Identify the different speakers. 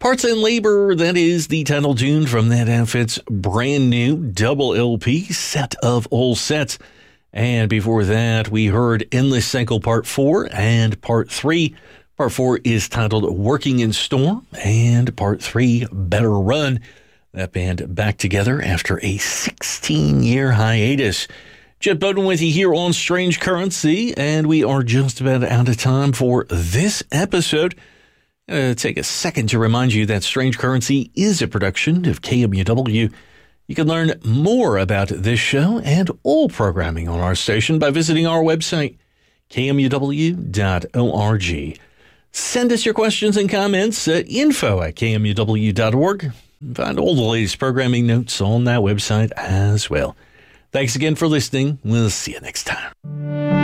Speaker 1: Parts and Labor, that is the title tune from that outfit's brand new double LP, Set of All Sets. And before that, we heard Endless Cycle Part 4 and Part 3. Part 4 is titled Working in Storm, and Part 3, Better Run. That band back together after a 16-year hiatus. Jet Bowden with you here on Strange Currency, and we are just about out of time for this episode. Take a second to remind you that Strange Currency is a production of KMUW. You can learn more about this show and all programming on our station by visiting our website, kmuw.org. Send us your questions and comments at info@kmuw.org. Find all the latest programming notes on that website as well. Thanks again for listening. We'll see you next time.